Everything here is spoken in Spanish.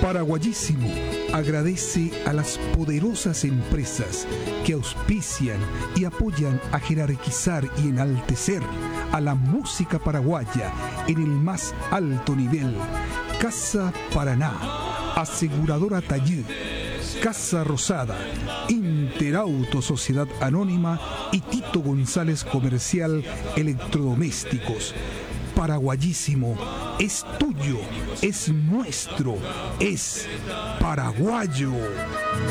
Paraguayísimo agradece a las poderosas empresas que auspician y apoyan a jerarquizar y enaltecer a la música paraguaya en el más alto nivel. Casa Paraná, Aseguradora Tallud, Casa Rosada, Interauto Sociedad Anónima y Tito González Comercial Electrodomésticos. Paraguayísimo es tuyo, es nuestro, es paraguayo.